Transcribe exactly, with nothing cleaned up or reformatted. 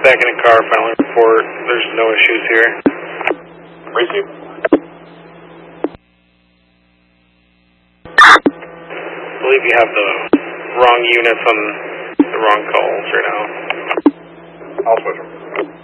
back in the car, final report. There's no issues here. Receive. I believe you have the wrong units on the wrong calls right now. I'll switch them.